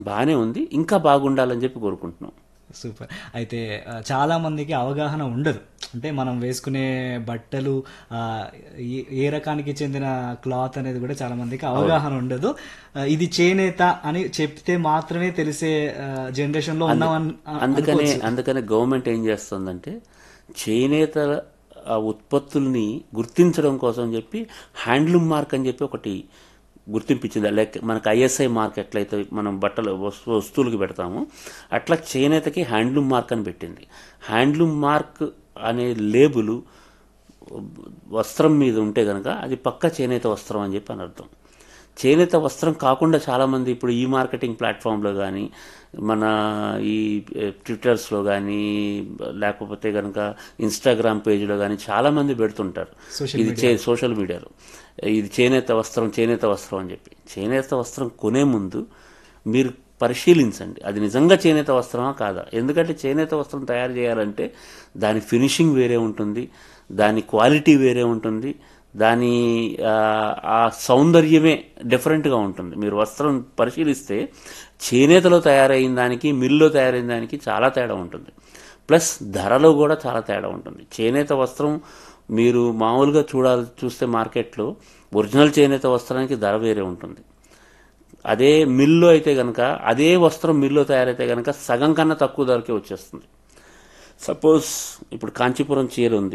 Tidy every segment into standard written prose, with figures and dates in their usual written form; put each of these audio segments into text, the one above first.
బానే ఉంది. ఇంకా బాగుండాలని చెప్పి కోరుకుంటున్నాం. సూపర్. అయితే చాలా మందికి అవగాహన ఉండదు. అంటే మనం వేసుకునే బట్టలు ఆహ్, ఏ రకానికి చెందిన క్లాత్ అనేది కూడా చాలా మందికి అవును. అవగాహన ఉండదు. ఇది చేనేత అని చెప్తే మాత్రమే తెలిసే జనరేషన్‌లో అందు ఉన్నామని అందుకనే అనుకోవచ్చు. అందుకనే గవర్నమెంట్ ఏం చేస్తుందంటే చేనేత ఉత్పత్తుల్ని గుర్తించడం కోసం చెప్పి హ్యాండ్లూమ్ మార్క్ అని చెప్పి ఒకటి గుర్తింపించింది. లైక్ మనకు ఐఎస్ఐ మార్క్ ఎట్లయితే మనం బట్టలు వస్తువులకి పెడతామో అట్లా చేనేతకి హ్యాండ్లూమ్ మార్క్ అని పెట్టింది. హ్యాండ్లూమ్ మార్క్ అనే లేబుల్ వస్త్రం మీద ఉంటే కనుక అది పక్క చేనేత వస్త్రం అని చెప్పి అని అర్థం. చేనేత వస్త్రం కాకుండా చాలామంది ఇప్పుడు ఈ మార్కెటింగ్ ప్లాట్ఫామ్లో కానీ మన ఈ ట్విట్టర్స్లో కానీ లేకపోతే కనుక ఇన్స్టాగ్రామ్ పేజ్లో కానీ చాలామంది పెడుతుంటారు. సోషల్ ఇది మీడియాలో. సోషల్ మీడియాలో ఇది చేనేత వస్త్రం చేనేత వస్త్రం అని చెప్పి. చేనేత వస్త్రం కొనే ముందు మీరు పరిశీలించండి అది నిజంగా చేనేత వస్త్రమా కాదా. ఎందుకంటే చేనేత వస్త్రం తయారు చేయాలంటే దాని ఫినిషింగ్ వేరే ఉంటుంది, దాని క్వాలిటీ వేరే ఉంటుంది, దాని ఆ సౌందర్యమే డిఫరెంట్గా ఉంటుంది. మీరు వస్త్రం పరిశీలిస్తే చేనేతలో తయారైన దానికి మిల్లో తయారైన దానికి చాలా తేడా ఉంటుంది. ప్లస్ ధరలో కూడా చాలా తేడా ఉంటుంది. చేనేత వస్త్రం మీరు మామూలుగా చూస్తే మార్కెట్లో ఒరిజినల్ చేనేత వస్త్రానికి ధర వేరే ఉంటుంది. అదే మిల్లో అయితే కనుక అదే వస్త్రం మిల్లో తయారైతే కనుక సగం కన్నా తక్కువ ధరకే వచ్చేస్తుంది. సపోజ్ ఇప్పుడు కాంచీపురం చీర ఉంది,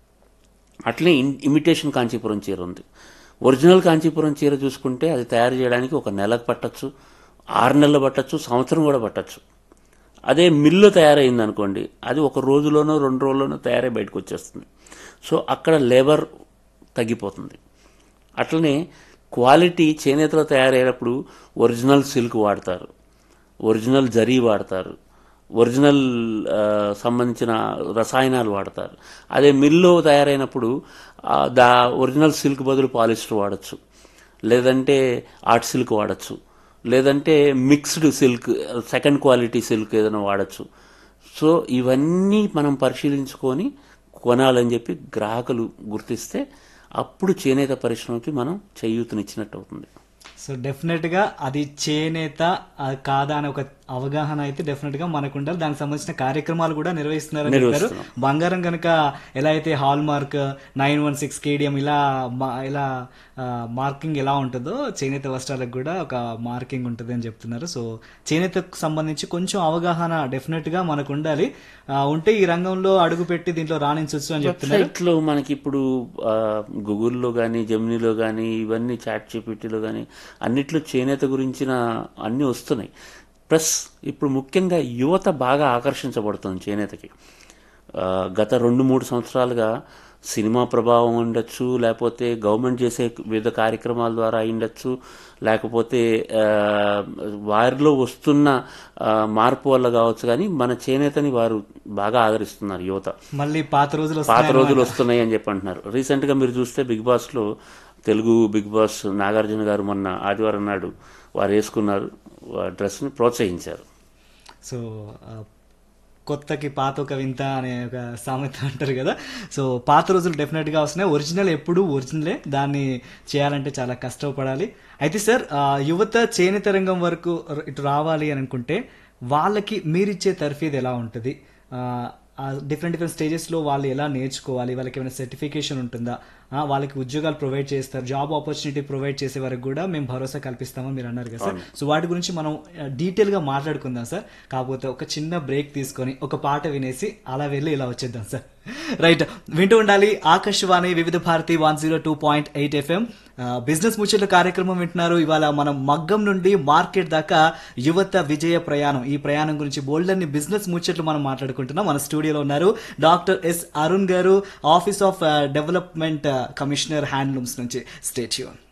అట్లనే ఇమిటేషన్ కాంచీపురం చీర ఉంది. ఒరిజినల్ కాంచీపురం చీర చూసుకుంటే అది తయారు చేయడానికి ఒక నెలకు పట్టచ్చు, 6 నెలలు పట్టచ్చు, సంవత్సరం కూడా పట్టచ్చు. అదే మిల్లు తయారైంది అనుకోండి అది ఒక రోజులోనో 2 రోజుల్లోనో తయారై బయటకు వచ్చేస్తుంది. సో అక్కడ లేబర్ తగ్గిపోతుంది. అట్లనే క్వాలిటీ చేనేతలో తయారయ్యేటప్పుడు ఒరిజినల్ సిల్క్ వాడతారు, ఒరిజినల్ జరీ వాడతారు, ఒరిజినల్ సంబంధించిన రసాయనాలు వాడతారు. అదే మిల్లో తయారైనప్పుడు ఒరిజినల్ సిల్క్ బదులు పాలిస్టర్ వాడచ్చు, లేదంటే ఆర్ట్ సిల్క్ వాడచ్చు, లేదంటే mixed silk second quality silk ఏదైనా వాడచ్చు. సో ఇవన్నీ మనం పరిశీలించుకొని కొనాలని చెప్పి గ్రాహకులు గుర్తిస్తే అప్పుడు చేనేత పరిశ్రమకి మనం చేయూతనిచ్చినట్టు అవుతుంది. సో డెఫినెట్ గా అది చేనేత కాదా అని ఒక అవగాహన అయితే డెఫినెట్ గా మనకు ఉండాలి. దానికి సంబంధించిన కార్యక్రమాలు కూడా నిర్వహిస్తున్నారని చెప్పారు. నిర్వహిస్తున్నాం. బంగారం కనుక ఎలా అయితే హాల్ మార్క్ 916 కేడిఎం ఇలా మార్కింగ్ ఎలా ఉంటుందో చేనేత వస్త్రాలకు కూడా ఒక మార్కింగ్ ఉంటుంది అని చెప్తున్నారు. సో చేనేతకు సంబంధించి కొంచెం అవగాహన డెఫినెట్ గా మనకు ఉండాలి. ఉంటే ఈ రంగంలో అడుగు పెట్టి దీంట్లో రాణించవచ్చు అని చెప్తున్నారు. వెబ్సైట్లో మనకి ఇప్పుడు గూగుల్లో కానీ జెమినీలో కానీ ఇవన్నీ చాట్ జీపీటీలో కానీ అన్నిట్లో చేనేత గురించిన అన్నీ వస్తున్నాయి. ప్లస్ ఇప్పుడు ముఖ్యంగా యువత బాగా ఆకర్షించబడుతుంది చేనేతకి. గత 2-3 సంవత్సరాలుగా సినిమా ప్రభావం ఉండొచ్చు, లేకపోతే గవర్నమెంట్ చేసే వివిధ కార్యక్రమాల ద్వారా ఉండొచ్చు, లేకపోతే వారిలో వస్తున్న మార్పు వల్ల కావచ్చు, కానీ మన చేనేతని వారు బాగా ఆదరిస్తున్నారు యువత. మళ్ళీ పాత రోజులు వస్తున్నాయి అని చెప్పి అంటున్నారు. రీసెంట్గా మీరు చూస్తే బిగ్ బాస్లో తెలుగు బిగ్ బాస్ నాగార్జున గారు మొన్న ఆదివారం నాడు వారు వేసుకున్నారు డ్రెస్ని ప్రోత్సహించారు. సో కొత్తకి పాత ఒక వింత అనే ఒక సామెత అంటారు కదా. సో పాత రోజులు డెఫినెట్గా వస్తున్నాయి. ఒరిజినల్ ఎప్పుడు ఒరిజినలే, దాన్ని చేయాలంటే చాలా కష్టపడాలి. అయితే సార్ యువత చేనేత రంగం వరకు ఇటు రావాలి అని అనుకుంటే వాళ్ళకి మీరిచ్చే తర్ఫీదు ఎలా ఉంటుంది? డిఫరెంట్ స్టేజెస్లో వాళ్ళు ఎలా నేర్చుకోవాలి? వాళ్ళకి ఏమైనా సర్టిఫికేషన్ ఉంటుందా? వాళ్ళకి ఉద్యోగాలు ప్రొవైడ్ చేస్తారు, జాబ్ ఆపర్చునిటీ ప్రొవైడ్ చేసే వరకు కూడా మేము భరోసా కల్పిస్తామని మీరు అన్నారు కదా సార్. సో వాటి గురించి మనం డీటెయిల్గా మాట్లాడుకుందాం సార్. కాకపోతే ఒక చిన్న బ్రేక్ తీసుకొని ఒక పాట వినేసి అలా వెళ్ళి ఇలా వచ్చేద్దాం సార్. రైట్, వింటూ ఉండాలి ఆకాశవాణి వివిధ భారతి 102.8 FM. బిజినెస్ ముచ్చట్ల కార్యక్రమం వింటున్నారు. ఇవాళ మనం మగ్గం నుండి మార్కెట్ దాకా యువత విజయ ప్రయాణం, ఈ ప్రయాణం గురించి బోల్డన్ని బిజినెస్ ముచ్చట్లు మనం మాట్లాడుకుంటున్నాం. మన స్టూడియోలో ఉన్నారు డాక్టర్ ఎస్ అరుణ్ గారు, office of development commissioner handlooms నుంచి. Stay tune.